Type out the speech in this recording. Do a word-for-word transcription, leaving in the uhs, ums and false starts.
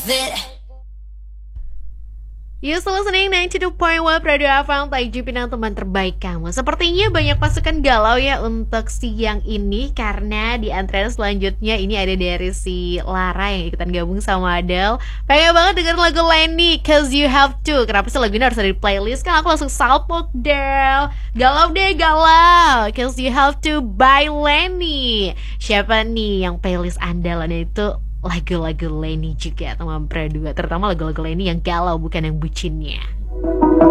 worth it. You still listening ninety two point one Radio F M, Taiji Pinang, teman terbaik kamu. Sepertinya banyak pasukan galau ya untuk siang ini, karena di antrean selanjutnya ini ada dari si Lara yang ikutan gabung sama Adele. Pengen banget denger lagu Lenny, Cause You Have To. Kenapa sih lagu ini harus ada di playlist? Kan aku langsung salpok Del. Galau deh galau, Cause You Have To by Lenny. Siapa nih yang playlist andalannya itu lagu-lagu Lenny juga, teman berdua, terutama lagu-lagu Lenny yang galau bukan yang bucinnya.